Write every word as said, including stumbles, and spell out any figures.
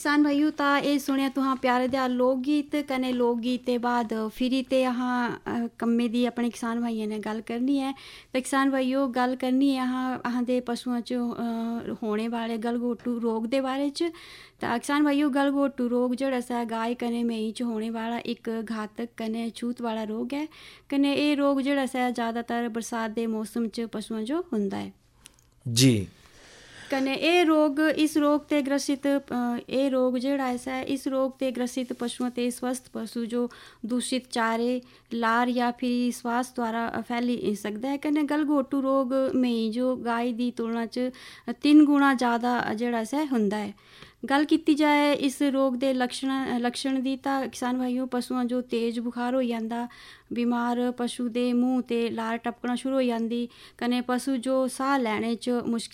किसान भाइयों ता ये सुनिया तुहां प्यारे दे लोक गीत कने लोक गीत दे बाद फिरी ते अहां कम्मे दी अपने किसान भाइयों ने गल करनी है। तो किसान भाइयों गल करनी है अहां अहां दे पशुओं च होने वाले गलघोटू रोग दे बारे च। तो किसान भाइयों गलघोटू रोग जेड़ा सा गाय कने मेही च होने वाला एक घातक कने छूत वाला रोग है। कने ये रोग जेड़ा सा ज़्यादातर बरसात दे मौसम च पशुओं जो हुंदा है जी। कने ये रोग इस रोग ते ग्रसित ये रोग जेड़ा ऐसा इस रोग ते ग्रसित पशुओं ते स्वस्थ पशु जो दूषित चारे लार या फिर श्वास द्वारा फैली सकता है। कने गलघोटू रोग में जो गाय दी तुलना च तीन गुणा ज़्यादा जेड़ा ऐसा हुंदा है। गल की जाए इस रोग दे लक्षण लक्षण दी तां किसान भाइयों पशुओं जो तेज बुखार हो जांदा, बीमार पशु दे मूँह ते लार टपकना शुरू हो जांदी, कने पशु जो साह लैने च मुश्किल